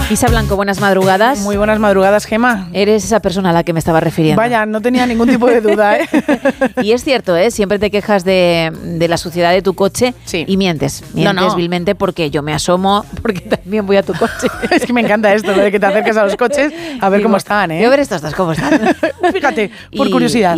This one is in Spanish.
Isa Blanco, buenas madrugadas. Muy buenas madrugadas, Gema. Eres esa persona a la que me estaba refiriendo. Vaya, no tenía ningún tipo de duda, ¿eh? Y es cierto, ¿eh? Siempre te quejas de la suciedad de tu coche y mientes vilmente porque yo me asomo, porque también voy a tu coche. Es que me encanta esto, lo de que te acerques a los coches a ver cómo están, ¿eh? Yo a ver estos dos cómo están. Fíjate, por curiosidad.